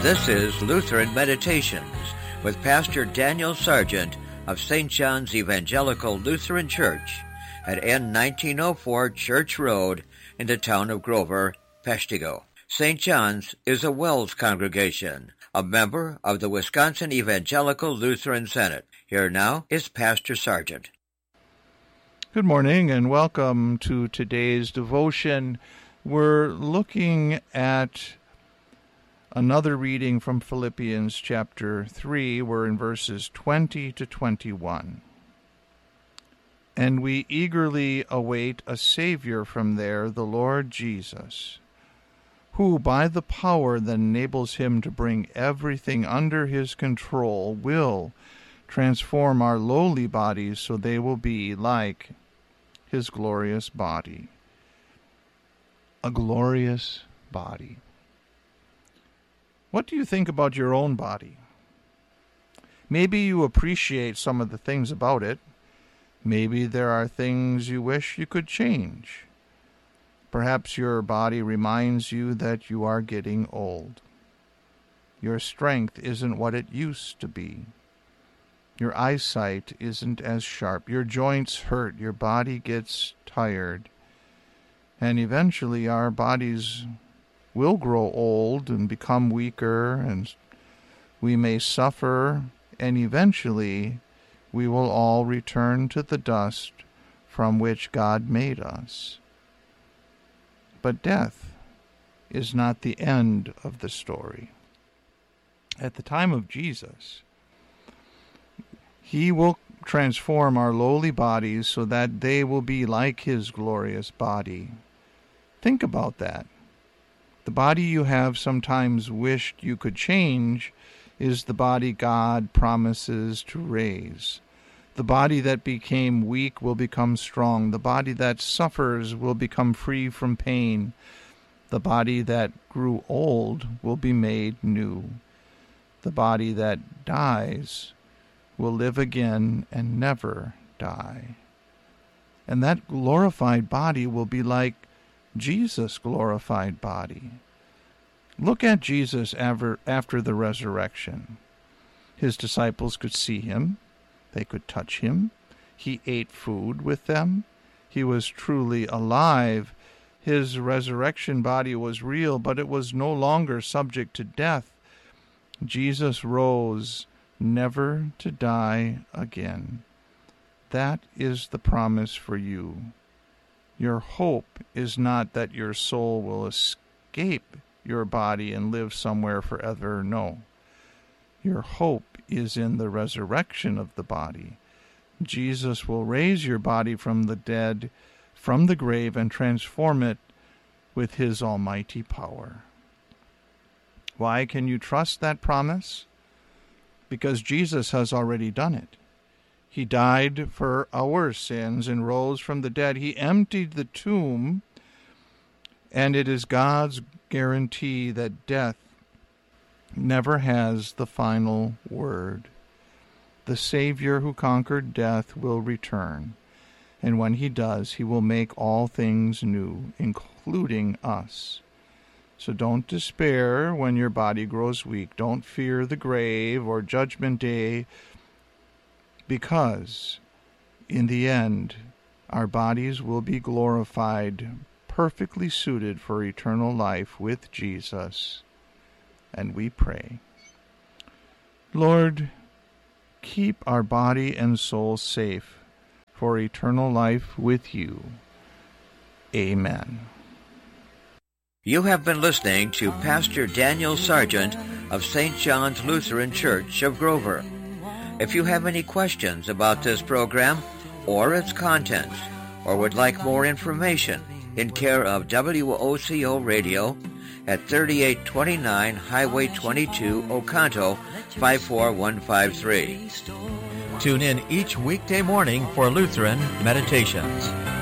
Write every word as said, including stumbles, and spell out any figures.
This is Lutheran Meditations with Pastor Daniel Sargent of Saint John's Evangelical Lutheran Church at N nineteen oh four Church Road in the town of Grover, Peshtigo. Saint John's is a WELS congregation, a member of the Wisconsin Evangelical Lutheran Senate. Here now is Pastor Sargent. Good morning and welcome to today's devotion. We're looking at another reading from Philippians chapter three. We're in verses twenty to twenty-one. And we eagerly await a Savior from there, the Lord Jesus, who by the power that enables him to bring everything under his control will transform our lowly bodies so they will be like his glorious body. A glorious body. What do you think about your own body? Maybe you appreciate some of the things about it. Maybe there are things you wish you could change. Perhaps your body reminds you that you are getting old. Your strength isn't what it used to be. Your eyesight isn't as sharp. Your joints hurt. Your body gets tired. And eventually our bodies will grow old and become weaker, and we may suffer, and eventually we will all return to the dust from which God made us. But death is not the end of the story. At the time of Jesus, he will transform our lowly bodies so that they will be like his glorious body. Think about that. The body you have sometimes wished you could change is the body God promises to raise. The body that became weak will become strong. The body that suffers will become free from pain. The body that grew old will be made new. The body that dies will live again and never die. And that glorified body will be like Jesus' glorified body. Look at Jesus after, after the resurrection. His disciples could see him. They could touch him. He ate food with them. He was truly alive. His resurrection body was real, but it was no longer subject to death. Jesus rose, never to die again. That is the promise for you. Your hope is not that your soul will escape your body and live somewhere forever. No. Your hope is in the resurrection of the body. Jesus will raise your body from the dead, from the grave, and transform it with his almighty power. Why can you trust that promise? Because Jesus has already done it. He died for our sins and rose from the dead. He emptied the tomb, and it is God's guarantee that death never has the final word. The Savior who conquered death will return, and when he does, he will make all things new, including us. So don't despair when your body grows weak. Don't fear the grave or judgment day, because in the end, our bodies will be glorified, perfectly suited for eternal life with Jesus. And we pray, Lord, keep our body and soul safe for eternal life with you. Amen. You have been listening to Pastor Daniel Sargent of Saint John's Lutheran Church of Grover. If you have any questions about this program or its contents, or would like more information, in care of W O C O Radio at thirty-eight twenty-nine Highway twenty-two, Oconto, five four one five three. Tune in each weekday morning for Lutheran Meditations.